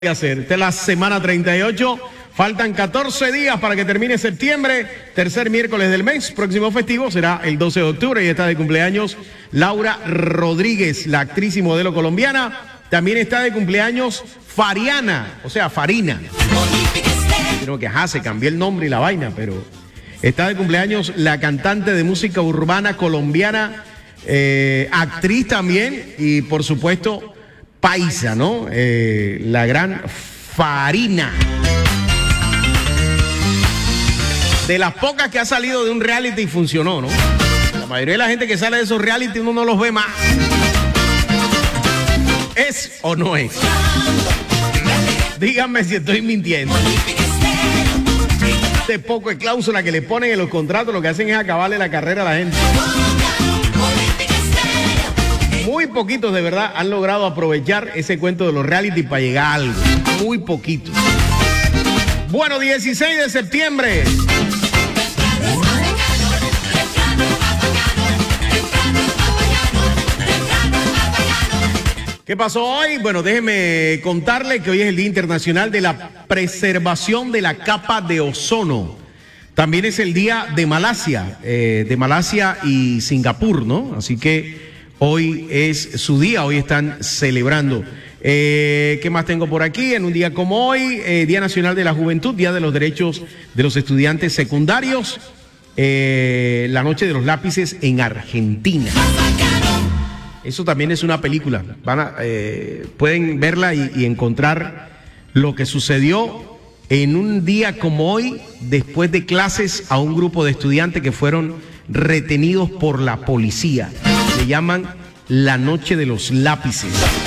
hacer. Esta es la semana 38. Faltan 14 días para que termine septiembre. Tercer miércoles del mes. Próximo festivo será el 12 de octubre y está de cumpleaños Laura Rodríguez, la actriz y modelo colombiana. También está de cumpleaños Fariana, o sea, Farina. Creo que se cambió el nombre y la vaina, pero está de cumpleaños la cantante de música urbana colombiana, actriz también y por supuesto paisa, ¿no? La gran Farina. De las pocas que ha salido de un reality y funcionó, ¿no? La mayoría de la gente que sale de esos reality uno no los ve más. ¿Es o no es? Díganme si estoy mintiendo. Este poco de cláusula que le ponen en los contratos lo que hacen es acabarle la carrera a la gente. Muy poquitos de verdad han logrado aprovechar ese cuento de los reality para llegar a algo. Muy poquitos. Bueno, 16 de septiembre. ¿Qué pasó hoy? Bueno, déjeme contarle que hoy es el Día Internacional de la Preservación de la Capa de Ozono. También es el Día de Malasia y Singapur, ¿no? Así que hoy es su día, hoy están celebrando. ¿Qué más tengo por aquí? En un día como hoy, Día Nacional de la Juventud, Día de los Derechos de los Estudiantes Secundarios, la Noche de los Lápices en Argentina. Eso también es una película. Pueden verla y encontrar lo que sucedió en un día como hoy, después de clases, a un grupo de estudiantes que fueron retenidos por la policía. Se llaman la Noche de los Lápices.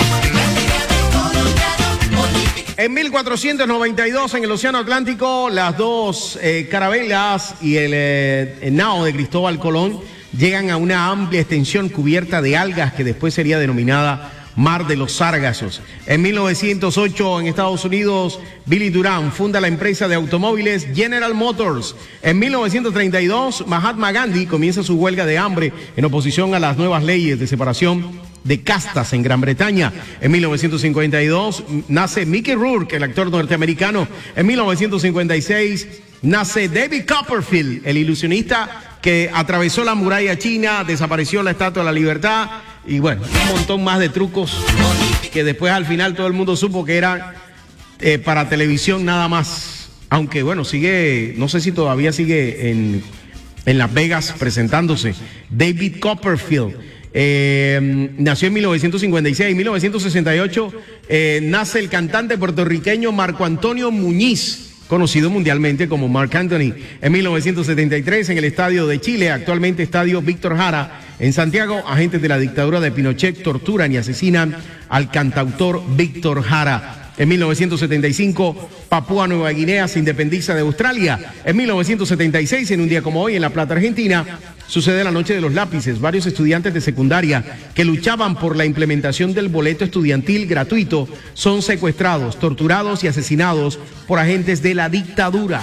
En 1492, en el Océano Atlántico, las dos carabelas y el nao de Cristóbal Colón llegan a una amplia extensión cubierta de algas que después sería denominada Mar de los Sargazos. En 1908, en Estados Unidos, Billy Durant funda la empresa de automóviles General Motors. En 1932, Mahatma Gandhi comienza su huelga de hambre en oposición a las nuevas leyes de separación de castas en Gran Bretaña. En 1952 nace Mickey Rourke, el actor norteamericano. En 1956 nace David Copperfield, el ilusionista que atravesó la muralla china, desapareció la Estatua de la Libertad y bueno, un montón más de trucos que después al final todo el mundo supo que eran para televisión nada más. Aunque bueno, sigue, no sé si todavía sigue en Las Vegas presentándose. David Copperfield nació en 1956. En 1968 nace el cantante puertorriqueño Marco Antonio Muñiz, conocido mundialmente como Marc Anthony. En 1973, en el Estadio de Chile, actualmente Estadio Víctor Jara, en Santiago, agentes de la dictadura de Pinochet torturan y asesinan al cantautor Víctor Jara. En 1975, Papúa Nueva Guinea se independiza de Australia. En 1976, en un día como hoy, en La Plata, Argentina, sucede la Noche de los Lápices. Varios estudiantes de secundaria que luchaban por la implementación del boleto estudiantil gratuito son secuestrados, torturados y asesinados por agentes de la dictadura.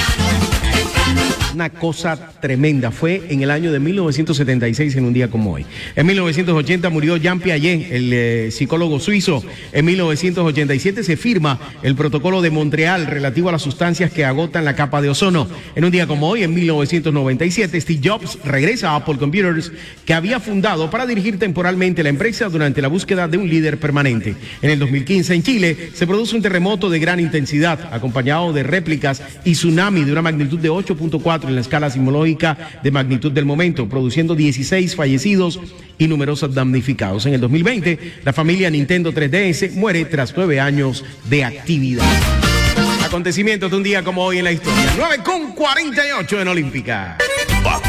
Una cosa tremenda. Fue en el año de 1976, en un día como hoy. En 1980 murió Jean Piaget, el psicólogo suizo. En 1987 se firma el Protocolo de Montreal relativo a las sustancias que agotan la capa de ozono. En un día como hoy, en 1997, Steve Jobs regresa a Apple Computers, que había fundado para dirigir temporalmente la empresa durante la búsqueda de un líder permanente. En el 2015, en Chile, se produce un terremoto de gran intensidad, acompañado de réplicas y tsunami de una magnitud de 8.4 en la escala sismológica de magnitud del momento, produciendo 16 fallecidos y numerosos damnificados. En el 2020, la familia Nintendo 3DS muere tras 9 años de actividad. Acontecimientos de un día como hoy en la historia. 9:48 en Olímpica.